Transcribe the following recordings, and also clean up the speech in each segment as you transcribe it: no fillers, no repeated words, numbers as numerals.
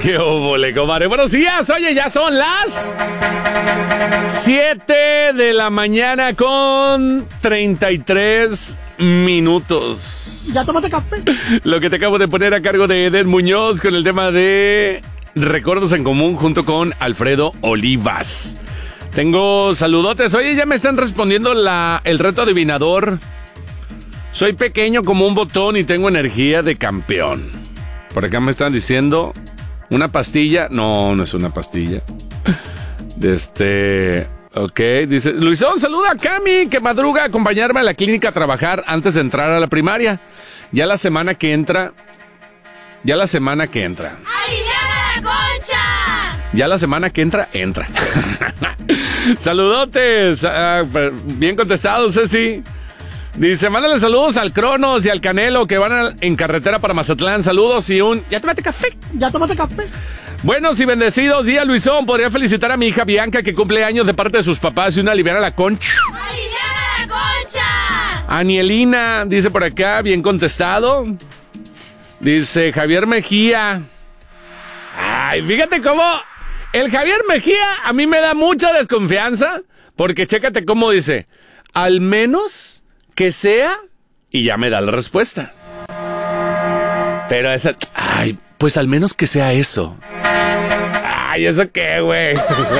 ¡Qué óvole, comadre! Buenos días. Oye, ya son las 7 de la mañana con 33 minutos. ¿Ya tomaste café? Lo que te acabo de poner a cargo de Eden Muñoz con el tema de Recuerdos en Común junto con Alfredo Olivas. Tengo saludotes. Oye, ya me están respondiendo el reto adivinador. Soy pequeño como un botón y tengo energía de campeón. Por acá me están diciendo una pastilla. No, no es una pastilla. Ok, dice Luisón, saluda a Cami, que madruga a acompañarme a la clínica a trabajar antes de entrar a la primaria. Ya la semana que entra. ¡Aliviana la concha! Ya la semana que entra. Saludotes. Bien contestado, Ceci. Dice, mándale saludos al Cronos y al Canelo que van en carretera para Mazatlán. Saludos y ¿ya tomaste café? ¿Ya tomaste café? Buenos y bendecidos días, Luisón. Podría felicitar a mi hija Bianca, que cumple años de parte de sus papás, y una aliviana la concha. ¡Aliviana la concha! Anielina, dice por acá, bien contestado. Dice Javier Mejía. Ay, fíjate cómo el Javier Mejía a mí me da mucha desconfianza, porque chécate cómo dice, al menos que sea, y ya me da la respuesta. Pero esa, pues al menos que sea eso. Ay, ¿eso qué, güey?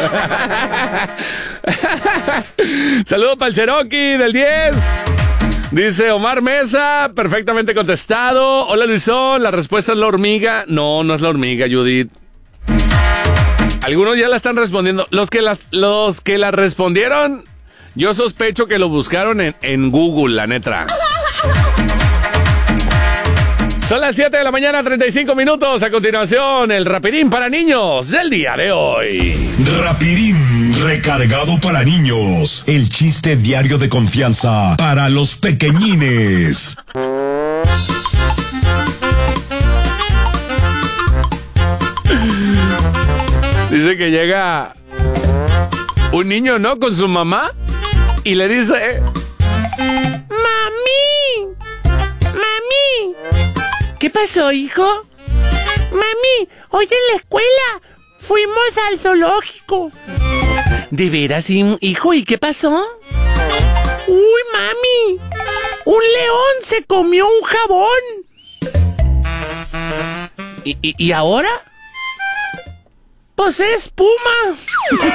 Saludo para el Cherokee del 10. Dice Omar Mesa, perfectamente contestado. Hola, Luisón, la respuesta es la hormiga. No, no es la hormiga, Judith. Algunos ya la están respondiendo. Los que la respondieron, yo sospecho que lo buscaron en Google, la neta. Son las 7 de la mañana, 35 minutos. A continuación, el Rapidín para niños del día de hoy. Rapidín, recargado para niños. El chiste diario de confianza para los pequeñines. Dice que llega un niño, ¿no? Con su mamá y le dice, ¡Mami! ¿Qué pasó, hijo? Mami, hoy en la escuela fuimos al zoológico. ¿De veras, hijo? ¿Y qué pasó? Uy, mami, un león se comió un jabón. ¿Y ahora? Pues es espuma.